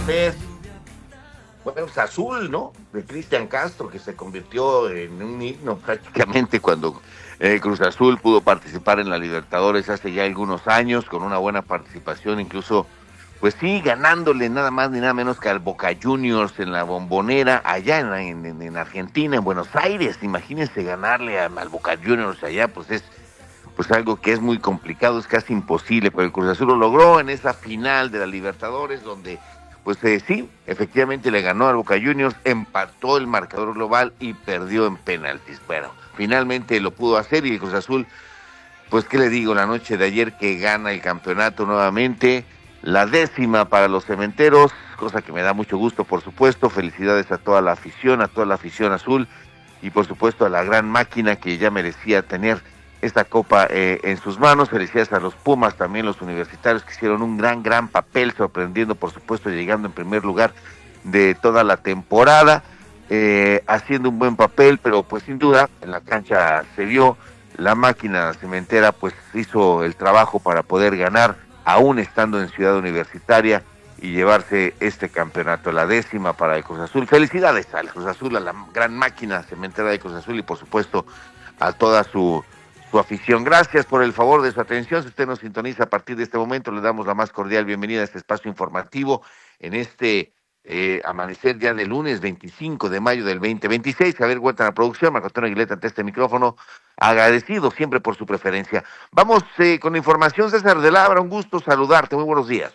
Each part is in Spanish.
usted. Bueno, pues Azul, ¿no? De Cristian Castro, que se convirtió en un himno prácticamente cuando Cruz Azul pudo participar en la Libertadores hace ya algunos años, con una buena participación, incluso, pues sí, ganándole nada más ni nada menos que al Boca Juniors en la Bombonera, allá en Argentina, en Buenos Aires. Imagínense ganarle al Boca Juniors allá, pues es pues algo que es muy complicado, es casi imposible, pero el Cruz Azul lo logró en esa final de la Libertadores, donde pues sí, efectivamente le ganó al Boca Juniors, empató el marcador global y perdió en penaltis. Bueno, finalmente lo pudo hacer y el Cruz Azul, pues qué le digo, la noche de ayer que gana el campeonato nuevamente, la 10ª para los cementeros, cosa que me da mucho gusto, por supuesto. Felicidades a toda la afición azul y por supuesto a la gran máquina que ya merecía tener esta copa en sus manos. Felicidades a los Pumas, también los universitarios que hicieron un gran papel, sorprendiendo por supuesto, llegando en primer lugar de toda la temporada, haciendo un buen papel, pero pues sin duda en la cancha se vio, la máquina cementera pues hizo el trabajo para poder ganar, aún estando en Ciudad Universitaria, y llevarse este campeonato, la 10ª para el Cruz Azul. Felicidades al Cruz Azul, a la gran máquina cementera de Cruz Azul y por supuesto a toda su afición. Gracias por el favor de su atención. Si usted nos sintoniza a partir de este momento, le damos la más cordial bienvenida a este espacio informativo en este amanecer ya de lunes 25 de mayo del 2026. Javier Huerta en la producción, Marco Antonio Aguilera ante este micrófono, agradecido siempre por su preferencia. Vamos con la información. César de Labra, un gusto saludarte, muy buenos días.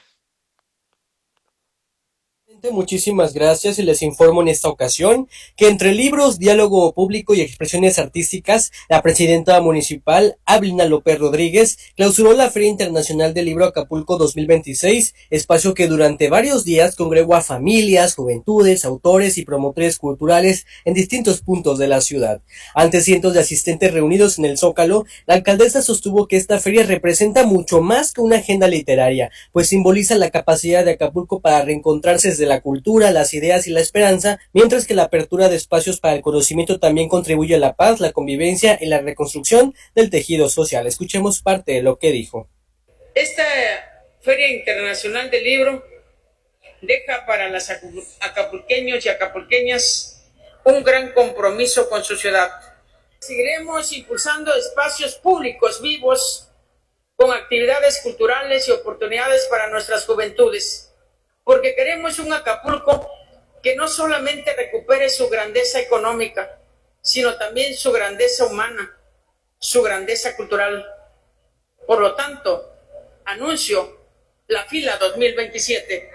Muchísimas gracias y les informo en esta ocasión que entre libros, diálogo público y expresiones artísticas, la presidenta municipal, Avelina López Rodríguez, clausuró la Feria Internacional del Libro Acapulco 2026, espacio que durante varios días congregó a familias, juventudes, autores y promotores culturales en distintos puntos de la ciudad. Ante cientos de asistentes reunidos en el Zócalo, la alcaldesa sostuvo que esta feria representa mucho más que una agenda literaria, pues simboliza la capacidad de Acapulco para reencontrarse desde la cultura, las ideas y la esperanza, mientras que la apertura de espacios para el conocimiento también contribuye a la paz, la convivencia y la reconstrucción del tejido social. Escuchemos parte de lo que dijo. Esta Feria Internacional del Libro deja para los acapulqueños y acapulqueñas un gran compromiso con su ciudad. Seguiremos impulsando espacios públicos vivos con actividades culturales y oportunidades para nuestras juventudes, porque queremos un Acapulco que no solamente recupere su grandeza económica, sino también su grandeza humana, su grandeza cultural. Por lo tanto, anuncio la fila 2027.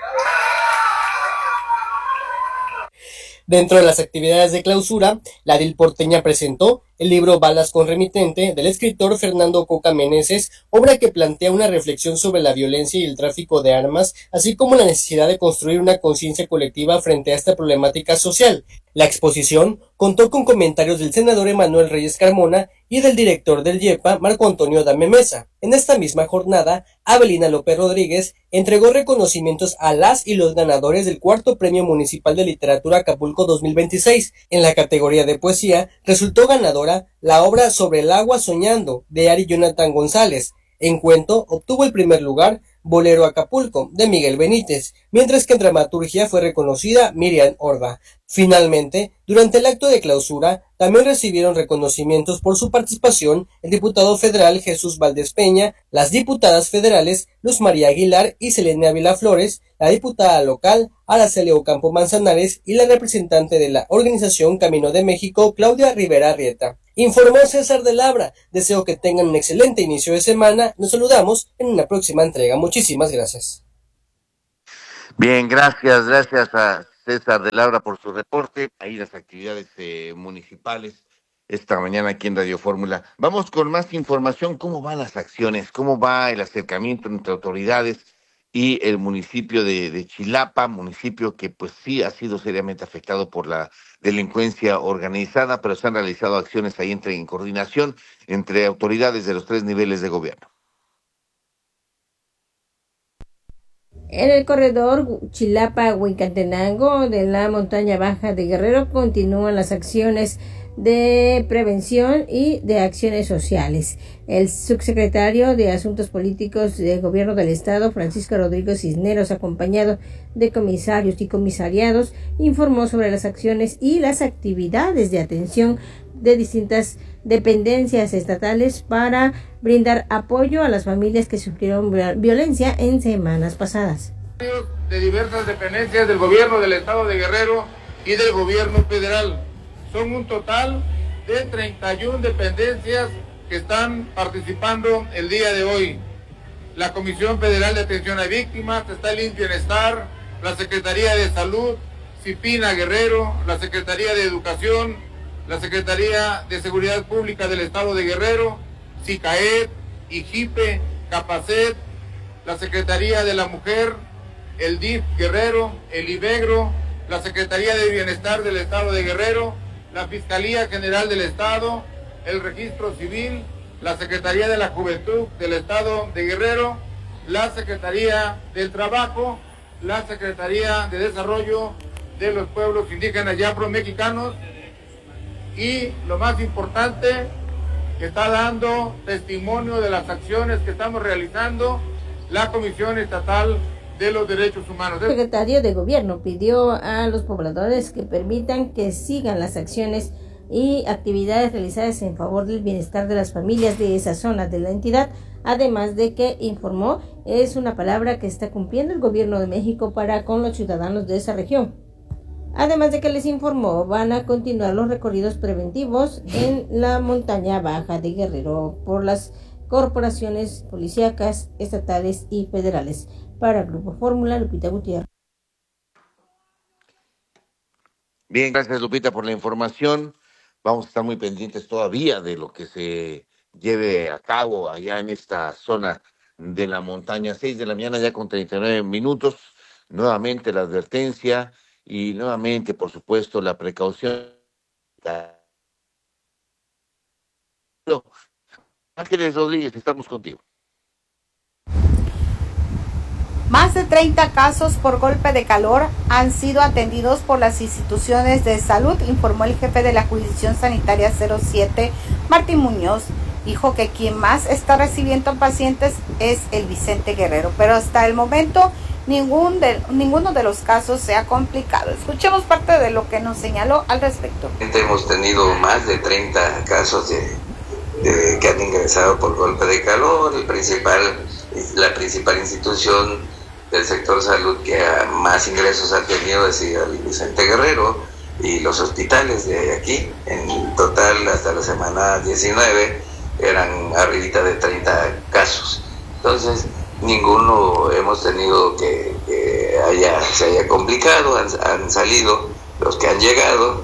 Dentro de las actividades de clausura, la edil porteña presentó el libro Balas con remitente del escritor Fernando Coca Meneses, obra que plantea una reflexión sobre la violencia y el tráfico de armas, así como la necesidad de construir una conciencia colectiva frente a esta problemática social. La exposición contó con comentarios del senador Emanuel Reyes Carmona y del director del YEPA, Marco Antonio Dame Mesa. En esta misma jornada, Avelina López Rodríguez entregó reconocimientos a las y los ganadores del cuarto Premio Municipal de Literatura Acapulco 2026. En la categoría de poesía, resultó ganadora la obra Sobre el agua soñando, de Ari Jonathan González. En cuento, obtuvo el primer lugar Bolero Acapulco, de Miguel Benítez, mientras que en dramaturgia fue reconocida Miriam Orda. Finalmente, durante el acto de clausura, también recibieron reconocimientos por su participación el diputado federal Jesús Valdés Peña, las diputadas federales Luz María Aguilar y Selene Ávila Flores, la diputada local Araceli Ocampo Manzanares y la representante de la organización Camino de México, Claudia Rivera Arrieta. Informó César de Labra. Deseo que tengan un excelente inicio de semana. Nos saludamos en una próxima entrega. Muchísimas gracias. Bien, gracias a César de Labra por su reporte. Ahí las actividades municipales esta mañana aquí en Radio Fórmula. Vamos con más información. ¿Cómo van las acciones? ¿Cómo va el acercamiento entre autoridades y el municipio de Chilapa? Municipio que pues sí ha sido seriamente afectado por la delincuencia organizada, pero se han realizado acciones ahí en coordinación entre autoridades de los 3 niveles de gobierno. En el corredor Chilapa-Huincatenango de la montaña baja de Guerrero continúan las acciones de Prevención y de Acciones Sociales. El subsecretario de Asuntos Políticos del Gobierno del Estado, Francisco Rodríguez Cisneros, acompañado de comisarios y comisariados, informó sobre las acciones y las actividades de atención de distintas dependencias estatales para brindar apoyo a las familias que sufrieron violencia en semanas pasadas. De diversas dependencias del Gobierno del Estado de Guerrero y del Gobierno Federal. Son un total de 31 dependencias que están participando el día de hoy. La Comisión Federal de Atención a Víctimas, está el Bienestar, la Secretaría de Salud, CIPINA Guerrero, la Secretaría de Educación, la Secretaría de Seguridad Pública del Estado de Guerrero, SICAED, IJIPE, CAPACET, la Secretaría de la Mujer, el DIF Guerrero, el IBEGRO, la Secretaría de Bienestar del Estado de Guerrero, la Fiscalía General del Estado, el Registro Civil, la Secretaría de la Juventud del Estado de Guerrero, la Secretaría del Trabajo, la Secretaría de Desarrollo de los Pueblos Indígenas y Afromexicanos, y lo más importante, que está dando testimonio de las acciones que estamos realizando, la Comisión Estatal de los Derechos Humanos. El secretario de Gobierno pidió a los pobladores que permitan que sigan las acciones y actividades realizadas en favor del bienestar de las familias de esa zona de la entidad, además de que informó es una palabra que está cumpliendo el Gobierno de México para con los ciudadanos de esa región. Además de que les informó, van a continuar los recorridos preventivos en la montaña baja de Guerrero por las corporaciones policíacas, estatales y federales. Para Grupo Fórmula, Lupita Gutiérrez. Bien, gracias Lupita por la información. Vamos a estar muy pendientes todavía de lo que se lleve a cabo allá en esta zona de la montaña. 6 de la mañana ya con 39 minutos. Nuevamente la advertencia y nuevamente, por supuesto, la precaución. Ángeles Rodríguez, estamos contigo. Más de 30 casos por golpe de calor han sido atendidos por las instituciones de salud, informó el jefe de la jurisdicción sanitaria 07, Martín Muñoz. Dijo que quien más está recibiendo pacientes es el Vicente Guerrero, pero hasta el momento ninguno de los casos se ha complicado. Escuchemos parte de lo que nos señaló al respecto. Hemos tenido más de 30 casos que han ingresado por golpe de calor. La principal institución del sector salud que más ingresos ha tenido es el Vicente Guerrero y los hospitales de aquí. En total, hasta la semana 19 eran arribita de 30 casos. Entonces, ninguno hemos tenido que se haya complicado, han salido los que han llegado,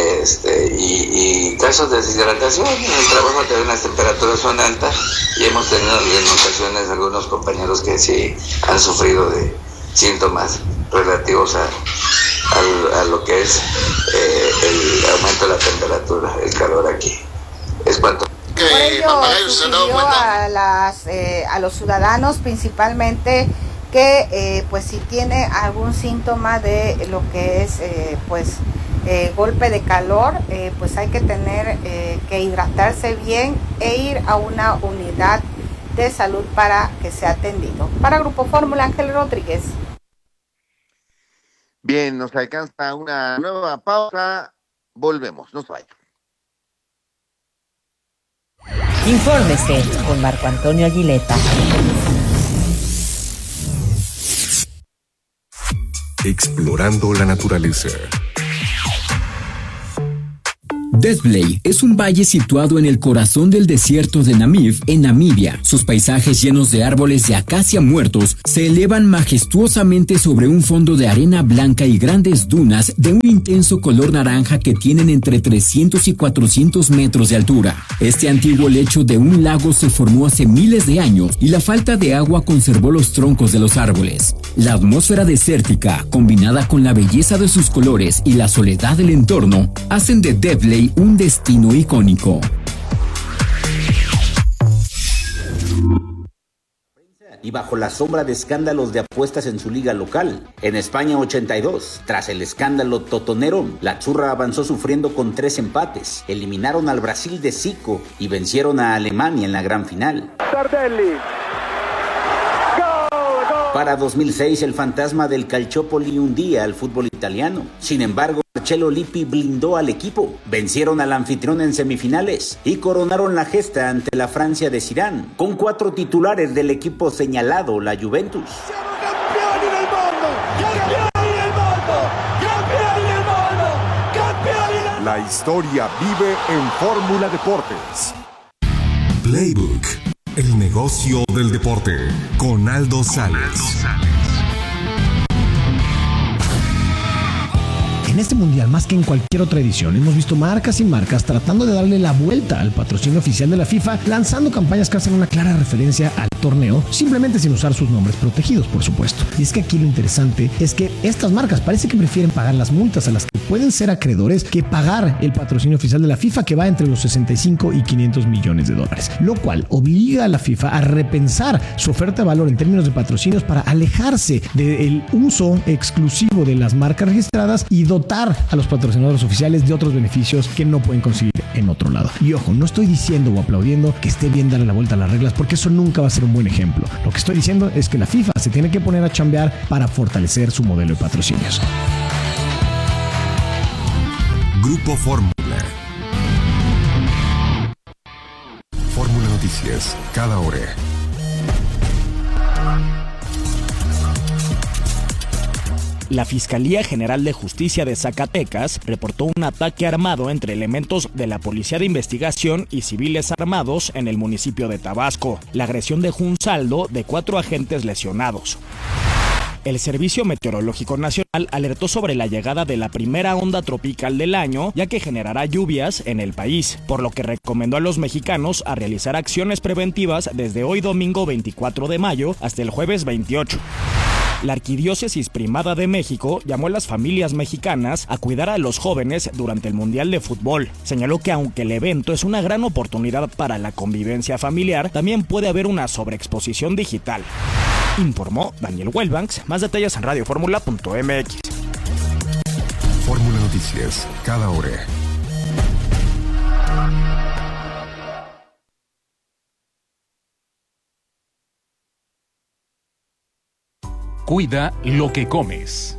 y casos de deshidratación. En el trabajo también las temperaturas son altas y hemos tenido en ocasiones algunos compañeros que sí han sufrido de síntomas relativos a lo que es el aumento de la temperatura, el calor aquí. Es cuanto. Por ello, sugirió a los ciudadanos principalmente que pues si tiene algún síntoma de lo que es golpe de calor, pues hay que tener que hidratarse bien e ir a una unidad de salud para que sea atendido. Para Grupo Fórmula, Ángel Rodríguez. Bien, nos alcanza una nueva pausa. Volvemos, no se vayan. Infórmese con Marco Antonio Aguileta. Explorando la naturaleza. Deathblay es un valle situado en el corazón del desierto de Namib, en Namibia. Sus paisajes llenos de árboles de acacia muertos se elevan majestuosamente sobre un fondo de arena blanca y grandes dunas de un intenso color naranja que tienen entre 300 y 400 metros de altura. Este antiguo lecho de un lago se formó hace miles de años y la falta de agua conservó los troncos de los árboles. La atmósfera desértica, combinada con la belleza de sus colores y la soledad del entorno, hacen de Deathblay un destino icónico. y bajo la sombra de escándalos de apuestas en su liga local. En España 82, tras el escándalo totonero, la Churra avanzó sufriendo con 3 empates, eliminaron al Brasil de Zico y vencieron a Alemania en la gran final. Tardelli. Para 2006, el fantasma del Calciopoli hundía al fútbol italiano. Sin embargo, Marcello Lippi blindó al equipo. Vencieron al anfitrión en semifinales y coronaron la gesta ante la Francia de Zidane, con 4 titulares del equipo señalado, la Juventus. ¡Siamo campioni del mondo! ¡Campioni del mondo! ¡Campioni del mondo! ¡Campioni del mondo! La historia vive en Fórmula Deportes. Playbook, el negocio del deporte, con Aldo Sales. En este mundial, más que en cualquier otra edición, hemos visto marcas y marcas tratando de darle la vuelta al patrocinio oficial de la FIFA, lanzando campañas que hacen una clara referencia al torneo, simplemente sin usar sus nombres protegidos, por supuesto. Y es que aquí lo interesante es que estas marcas parece que prefieren pagar las multas a las que pueden ser acreedores que pagar el patrocinio oficial de la FIFA, que va entre los 65 y 500 millones de dólares, lo cual obliga a la FIFA a repensar su oferta de valor en términos de patrocinios para alejarse del uso exclusivo de las marcas registradas y dotar a los patrocinadores oficiales de otros beneficios que no pueden conseguir en otro lado. Y ojo, no estoy diciendo o aplaudiendo que esté bien darle la vuelta a las reglas, porque eso nunca va a ser un buen ejemplo. Lo que estoy diciendo es que la FIFA se tiene que poner a chambear para fortalecer su modelo de patrocinios. Grupo Fórmula. Fórmula Noticias, cada hora. La Fiscalía General de Justicia de Zacatecas reportó un ataque armado entre elementos de la Policía de Investigación y civiles armados en el municipio de Tabasco. La agresión dejó un saldo de 4 agentes lesionados. El Servicio Meteorológico Nacional alertó sobre la llegada de la primera onda tropical del año, ya que generará lluvias en el país, por lo que recomendó a los mexicanos a realizar acciones preventivas desde hoy domingo 24 de mayo hasta el jueves 28. La Arquidiócesis Primada de México llamó a las familias mexicanas a cuidar a los jóvenes durante el Mundial de Fútbol. Señaló que aunque el evento es una gran oportunidad para la convivencia familiar, también puede haber una sobreexposición digital. Informó Daniel Wellbanks. Más detalles en radioformula.mx. Fórmula Noticias, cada hora. Cuida lo que comes.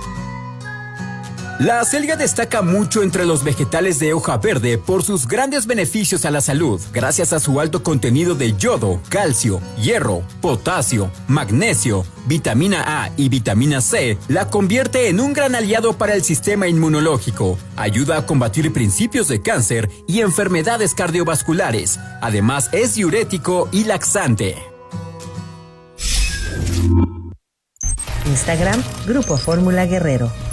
La acelga destaca mucho entre los vegetales de hoja verde por sus grandes beneficios a la salud, gracias a su alto contenido de yodo, calcio, hierro, potasio, magnesio, vitamina A y vitamina C. La convierte en un gran aliado para el sistema inmunológico. Ayuda a combatir principios de cáncer y enfermedades cardiovasculares. Además, es diurético y laxante. Instagram, Grupo Fórmula Guerrero.